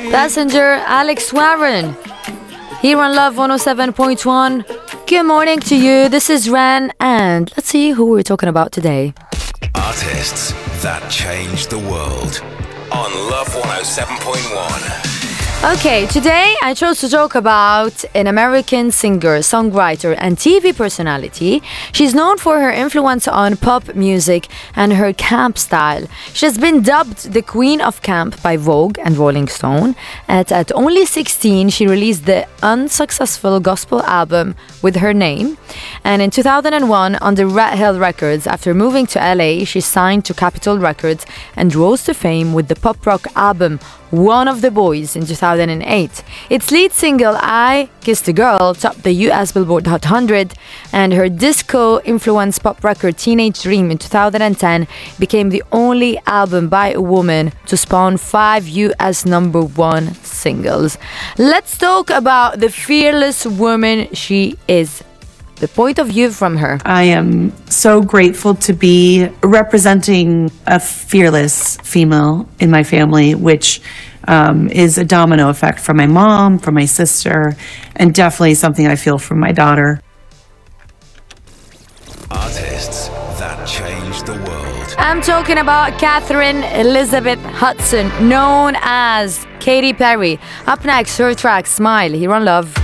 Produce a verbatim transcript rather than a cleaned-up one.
Passenger Alex Warren. Here on Love one oh seven point one. Good morning to you. This is Ren, and let's see who we're talking about today. Artists that changed the world on Love one oh seven point one. Okay, today I chose to talk about an American singer, songwriter, and T V personality. She's known for her influence on pop music and her camp style. She has been dubbed the Queen of Camp by Vogue and Rolling Stone. At, at only sixteen, she released the unsuccessful gospel album with her name. And in two thousand one, under Red Hill Records, after moving to L A, she signed to Capitol Records and rose to fame with the pop rock album One of the Boys in two thousand eight. Its lead single, I Kissed a Girl, topped the U S Billboard Hot one hundred, and her disco-influenced pop record Teenage Dream in two thousand ten became the only album by a woman to spawn five U S number one singles. Let's talk about the fearless woman she is. The point of view from her. I am so grateful to be representing a fearless female in my family, which um, is a domino effect from my mom, from my sister, and definitely something I feel from my daughter. Artists that changed the world. I'm talking about Catherine Elizabeth Hudson, known as Katy Perry. Up next, her track Smile, here on Love.